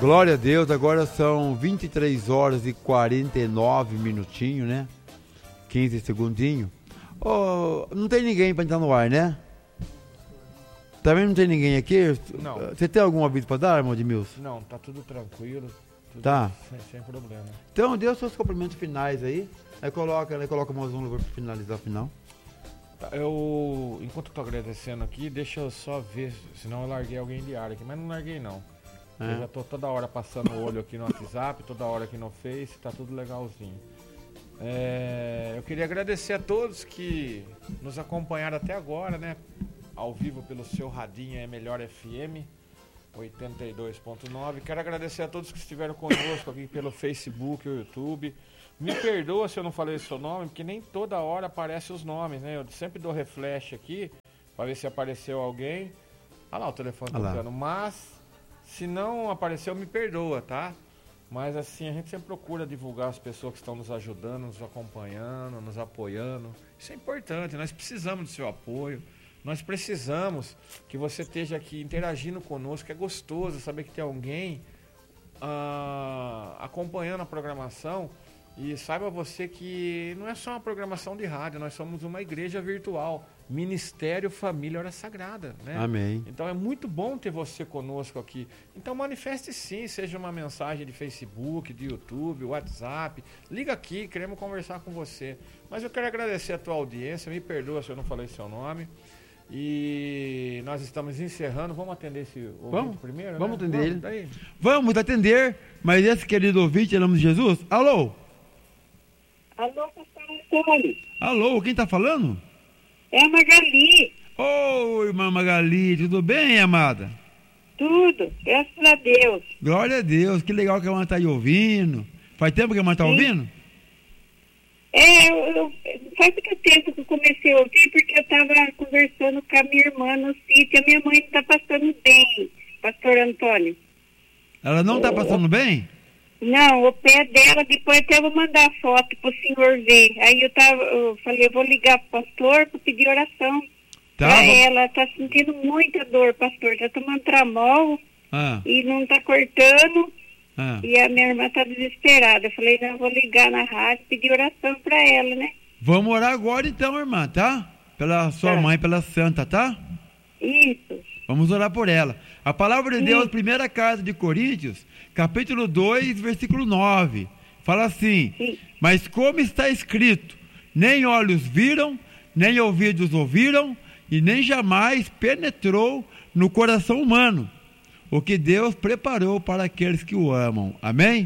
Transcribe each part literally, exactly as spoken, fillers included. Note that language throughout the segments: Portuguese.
Glória a Deus, agora são vinte e três horas e quarenta e nove minutinhos, né? quinze segundinhos. Oh, não tem ninguém para entrar no ar, né? Também não tem ninguém aqui? Não. Você tem algum aviso para dar, irmão Edmilson? Não, tá tudo tranquilo. Tudo Tá. Sem, sem problema. Então, dê os seus cumprimentos finais aí. Aí coloca, aí coloca mais um louvor para finalizar o final. Tá, eu, enquanto eu tô agradecendo aqui, deixa eu só ver, senão eu larguei alguém de área aqui, mas não larguei não. É. Eu já tô toda hora passando o olho aqui no WhatsApp, toda hora aqui no Face, tá tudo legalzinho. É, eu queria agradecer a todos que nos acompanharam até agora, né? Ao vivo pelo seu radinho é Melhor F M oitenta e dois ponto nove. Quero agradecer a todos que estiveram conosco aqui pelo Facebook ou YouTube. Me perdoa se eu não falei o seu nome, porque nem toda hora aparecem os nomes, né? Eu sempre dou refresh aqui para ver se apareceu alguém. Olha lá o telefone tocando, mas se não apareceu, me perdoa, tá? Mas assim, a gente sempre procura divulgar as pessoas que estão nos ajudando, nos acompanhando, nos apoiando. Isso é importante, nós precisamos do seu apoio. Nós precisamos que você esteja aqui interagindo conosco. É gostoso saber que tem alguém ah, acompanhando a programação. E saiba você que não é só uma programação de rádio, nós somos uma igreja virtual. Ministério Família Hora Sagrada, né? Amém. Então é muito bom ter você conosco aqui. Então manifeste sim, seja uma mensagem de Facebook, de YouTube, WhatsApp. Liga aqui, queremos conversar com você. Mas eu quero agradecer a tua audiência, me perdoa se eu não falei seu nome. E nós estamos encerrando. Vamos atender esse ouvinte vamos, primeiro? Vamos né? atender vamos, ele. Daí. Vamos atender, mas esse querido ouvinte, em nome de Jesus. Alô? Alô, pastor Antônio. Alô, quem tá falando? É a Magali. Ô, irmã Magali, tudo bem, amada? Tudo, graças a Deus. Glória a Deus, que legal que a irmã tá aí ouvindo. Faz tempo que a irmã tá Sim. ouvindo? É, eu, eu, faz muito tempo que eu comecei a ouvir, porque eu estava conversando com a minha irmã no sítio. A minha mãe está passando bem, pastor Antônio. Ela não tá passando bem? Não, o pé dela, depois até vou mandar foto para o senhor ver. Aí eu, tava, eu falei, eu vou ligar para o pastor para pedir oração. Tá, pra vamos... ela está sentindo muita dor, pastor. Está tomando tramol ah. e não está cortando. Ah. E a minha irmã está desesperada. Eu falei, não, eu vou ligar na rádio e pedir oração para ela, né? Vamos orar agora então, irmã, tá? Pela sua tá. mãe, pela santa, tá? Isso. Vamos orar por ela. A palavra de Sim. Deus, primeira carta de Coríntios, capítulo dois, versículo nove. Fala assim: Sim. Mas como está escrito, nem olhos viram, nem ouvidos ouviram, e nem jamais penetrou no coração humano o que Deus preparou para aqueles que o amam. Amém?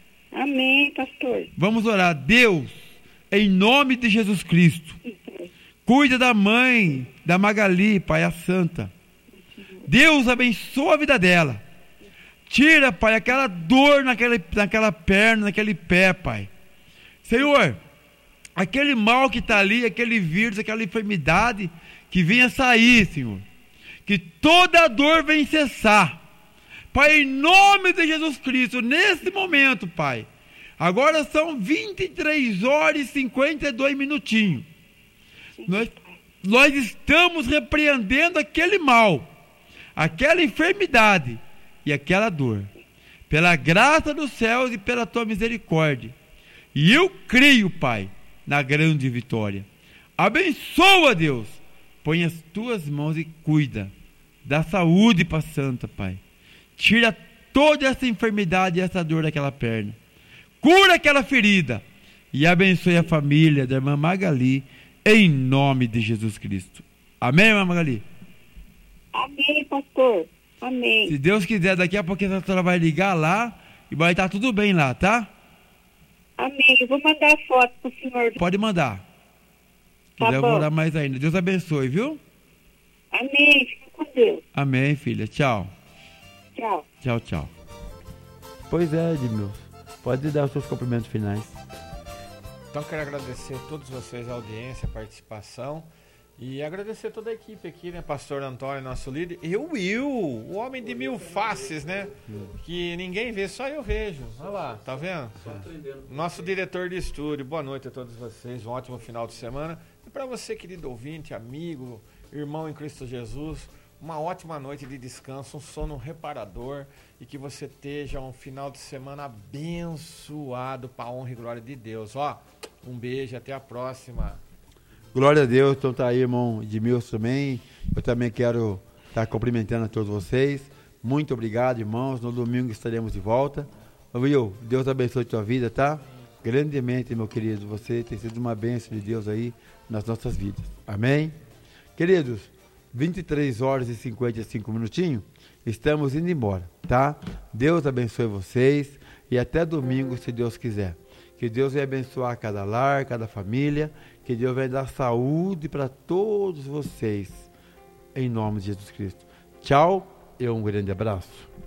Amém, pastor. Vamos orar. Deus, em nome de Jesus Cristo, cuida da mãe da Magali, Pai, a Santa. Deus abençoa a vida dela. Tira, Pai, aquela dor naquela, naquela perna, naquele pé, Pai. Senhor, aquele mal que está ali, aquele vírus, aquela enfermidade, que venha sair, Senhor. Que toda dor venha cessar. Pai, em nome de Jesus Cristo, nesse momento, Pai. Agora são vinte e três horas e cinquenta e dois minutinhos. Nós, nós estamos repreendendo aquele mal, aquela enfermidade e aquela dor, pela graça dos céus e pela tua misericórdia. E eu creio, Pai, na grande vitória. Abençoa, Deus. Põe as tuas mãos e cuida. Dá saúde para a Santa, Pai. Tira toda essa enfermidade e essa dor daquela perna. Cura aquela ferida. E abençoe a família da irmã Magali, em nome de Jesus Cristo. Amém, irmã Magali? Amém, pastor. Amém. Se Deus quiser, daqui a pouco a senhora vai ligar lá e vai estar tudo bem lá, tá? Amém. Eu vou mandar a foto pro senhor. Pode mandar. Se Tá quiser, eu vou bom. orar mais ainda. Deus abençoe, viu? Amém. Fica com Deus. Amém, filha. Tchau. Tchau. Tchau, tchau. Pois é, Edmilson. Pode dar os seus cumprimentos finais. Então quero agradecer a todos vocês a audiência, a participação. E agradecer toda a equipe aqui, né? Pastor Antônio, nosso líder. E o Will, o homem de mil faces, né? Que ninguém vê, só eu vejo. Olha lá, tá vendo? Nosso diretor de estúdio. Boa noite a todos vocês. Um ótimo final de semana. E para você, querido ouvinte, amigo, irmão em Cristo Jesus, uma ótima noite de descanso, um sono reparador e que você esteja um final de semana abençoado para a honra e glória de Deus. Ó, um beijo, até a próxima. Glória a Deus. Então tá aí, irmão Edmilson também. Eu também quero estar cumprimentando a todos vocês. Muito obrigado, irmãos. No domingo estaremos de volta. Will, Deus abençoe a tua vida, tá? Grandemente, meu querido. Você tem sido uma bênção de Deus aí nas nossas vidas. Amém? Queridos, vinte e três horas e cinquenta e cinco minutinhos, estamos indo embora, tá? Deus abençoe vocês e até domingo, se Deus quiser. Que Deus vai abençoar cada lar, cada família, que Deus vai dar saúde para todos vocês, em nome de Jesus Cristo. Tchau e um grande abraço.